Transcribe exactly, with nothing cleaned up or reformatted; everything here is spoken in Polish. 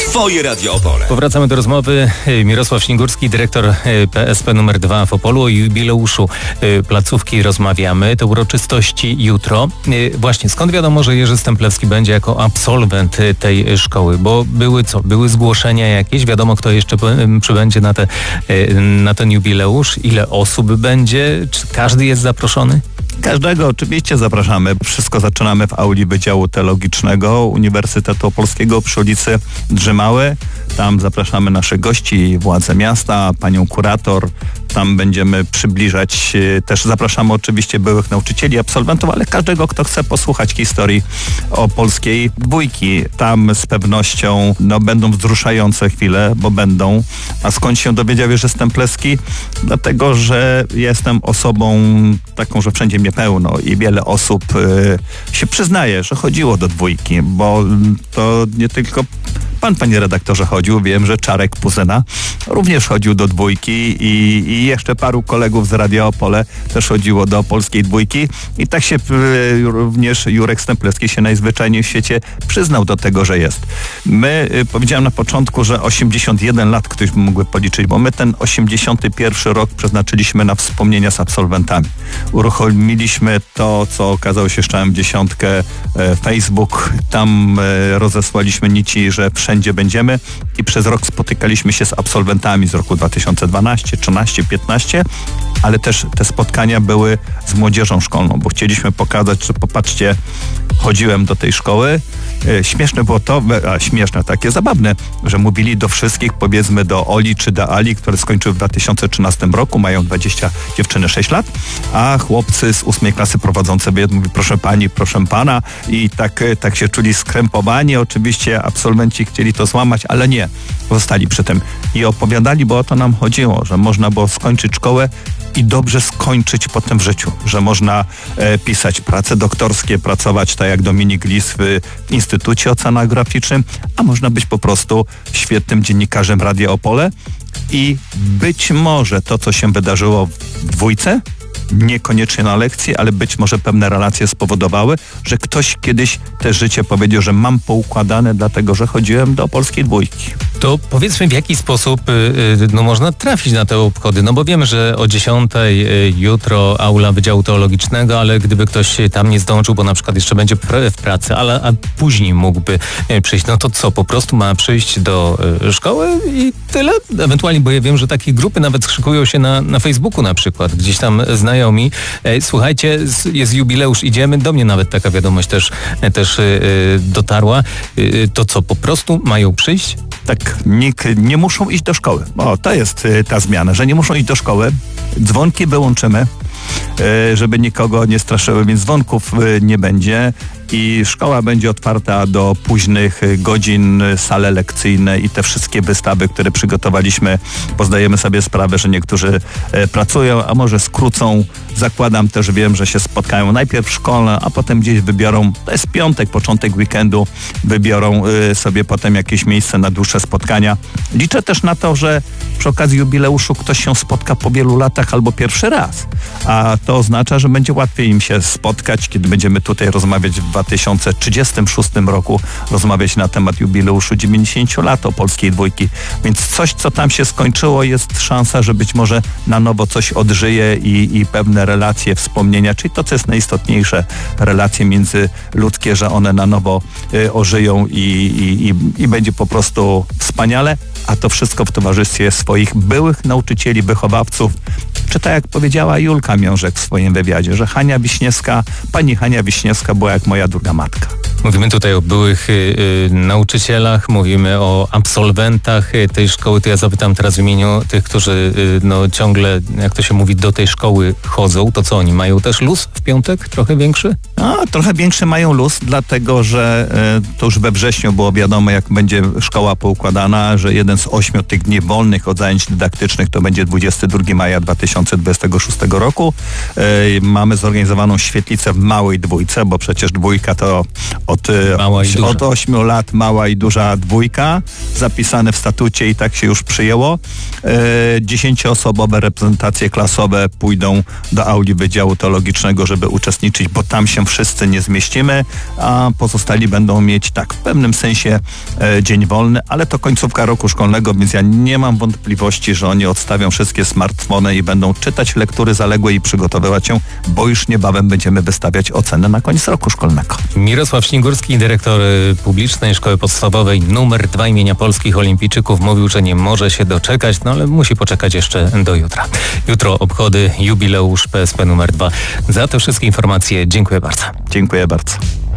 Twoje Radio Opole. Powracamy do rozmowy. Mirosław Śnigurski, dyrektor P S P numer dwa w Opolu. O jubileuszu placówki rozmawiamy. Te uroczystości jutro. Właśnie, skąd wiadomo, że Jerzy Stemplewski będzie jako absolwent tej szkoły? Bo były co? Były zgłoszenia jakieś? Wiadomo, kto jeszcze przybędzie na, te, na ten jubileusz? Ile osób będzie? Czy każdy jest zaproszony? Każdego oczywiście zapraszamy. Wszystko zaczynamy w auli Wydziału Teologicznego Uniwersytetu Opolskiego przy ulicy Drzymały. Tam zapraszamy naszych gości, władze miasta, panią kurator. Tam będziemy przybliżać, też zapraszamy oczywiście byłych nauczycieli, absolwentów, ale każdego, kto chce posłuchać historii opolskiej dwójki. Tam z pewnością no, będą wzruszające chwile, bo będą. A skąd się dowiedział Jerzy Stemplewski? Dlatego, że jestem osobą taką, że wszędzie mnie pełno i wiele osób y, się przyznaje, że chodziło do dwójki, bo to nie tylko pan, panie redaktorze, chodził. Wiem, że Czarek Puzyna również chodził do dwójki i, i jeszcze paru kolegów z Radia Opole też chodziło do polskiej dwójki. I tak się y, również Jurek Stemplewski się najzwyczajniej w świecie przyznał do tego, że jest. My, y, powiedziałem na początku, że osiemdziesiąt jeden lat ktoś mógłby policzyć, bo my ten osiemdziesiąty pierwszy rok przeznaczyliśmy na wspomnienia z absolwentami. Uruchomiliśmy to, co okazało się szczałem dziesiątkę, y, Facebook. Tam y, rozesłaliśmy nici, że wszędzie będziemy i przez rok spotykaliśmy się z absolwentami z roku dwa tysiące dwunastego, trzynaście, piętnaście, ale też te spotkania były z młodzieżą szkolną, bo chcieliśmy pokazać, że popatrzcie, chodziłem do tej szkoły. E, śmieszne było to, a śmieszne, takie zabawne, że mówili do wszystkich, powiedzmy do Oli czy do Ali, które skończyły w dwa tysiące trzynastym roku, mają dwadzieścia, dziewczyny sześć lat, a chłopcy z ósmej klasy prowadzący wyjazd mówi proszę pani, proszę pana i tak, tak się czuli skrępowani. Oczywiście absolwenci chcieli to złamać, ale nie, zostali przy tym i opowiadali, bo o to nam chodziło, że można było skończyć szkołę i dobrze skończyć potem w życiu, że można e, pisać prace doktorskie, pracować tak jak Dominik Lis w Instytucie Oceanograficznym, a można być po prostu świetnym dziennikarzem Radia Opole i być może to, co się wydarzyło w dwójce, niekoniecznie na lekcji, ale być może pewne relacje spowodowały, że ktoś kiedyś te życie powiedział, że mam poukładane dlatego, że chodziłem do polskiej dwójki. To powiedzmy, w jaki sposób yy, no, można trafić na te obchody, no bo wiemy, że o dziesiątej yy, jutro aula Wydziału Teologicznego, ale gdyby ktoś tam nie zdążył, bo na przykład jeszcze będzie w pracy, ale a później mógłby yy, przyjść, no to co, po prostu ma przyjść do yy, szkoły i tyle? Ewentualnie, bo ja wiem, że takie grupy nawet skrzykują się na, na Facebooku na przykład, gdzieś tam znajomi, yy, słuchajcie, jest jubileusz, idziemy, do mnie nawet taka wiadomość też, yy, też yy, dotarła, yy, to co, po prostu mają przyjść? Tak, nikt, nie muszą iść do szkoły. O, to jest y, ta zmiana, że nie muszą iść do szkoły. Dzwonki wyłączymy, y, żeby nikogo nie straszyły, więc dzwonków y, nie będzie. I szkoła będzie otwarta do późnych godzin, sale lekcyjne i te wszystkie wystawy, które przygotowaliśmy. Bo zdajemy sobie sprawę, że niektórzy e, pracują, a może skrócą. Zakładam też, wiem, że się spotkają najpierw w szkole, a potem gdzieś wybiorą, to jest piątek, początek weekendu, wybiorą e, sobie potem jakieś miejsce na dłuższe spotkania. Liczę też na to, że przy okazji jubileuszu ktoś się spotka po wielu latach albo pierwszy raz. A to oznacza, że będzie łatwiej im się spotkać, kiedy będziemy tutaj rozmawiać w dwa tysiące trzydziestym szóstym roku, rozmawiać na temat jubileuszu dziewięćdziesięciu lat o polskiej dwójki. Więc coś, co tam się skończyło, jest szansa, że być może na nowo coś odżyje i, i pewne relacje, wspomnienia, czyli to, co jest najistotniejsze, relacje międzyludzkie, że one na nowo y, ożyją i, i, i, i będzie po prostu wspaniale, a to wszystko w towarzystwie swoich byłych nauczycieli, wychowawców, czy tak jak powiedziała Julka Miążek w swoim wywiadzie, że Hania Wiśniewska, pani Hania Wiśniewska była jak moja druga matka. Mówimy tutaj o byłych y, y, nauczycielach, mówimy o absolwentach y, tej szkoły. To ja zapytam teraz w imieniu tych, którzy y, no, ciągle, jak to się mówi, do tej szkoły chodzą. To co, oni mają też luz w piątek? Trochę większy? A, trochę większy mają luz, dlatego że y, to już we wrześniu było wiadomo, jak będzie szkoła poukładana, że jeden z ośmiu tych dni wolnych od zajęć dydaktycznych to będzie dwudziestego drugiego maja dwa tysiące dwudziestego szóstego roku. Y, mamy zorganizowaną świetlicę w małej dwójce, bo przecież dwójka to od, mała i od ośmiu lat mała i duża dwójka, zapisane w statucie i tak się już przyjęło. Dziesięcioosobowe reprezentacje klasowe pójdą do auli Wydziału Teologicznego, żeby uczestniczyć, bo tam się wszyscy nie zmieścimy, a pozostali będą mieć tak w pewnym sensie e, dzień wolny, ale to końcówka roku szkolnego, więc ja nie mam wątpliwości, że oni odstawią wszystkie smartfony i będą czytać lektury zaległe i przygotowywać się, bo już niebawem będziemy wystawiać ocenę na koniec roku szkolnego. Mirosław Śnigurski, dyrektor Publicznej Szkoły Podstawowej numer dwa imienia Polskich Olimpijczyków, mówił, że nie może się doczekać, no ale musi poczekać jeszcze do jutra. Jutro obchody, jubileusz P S P numer dwa. Za te wszystkie informacje dziękuję bardzo. Dziękuję bardzo.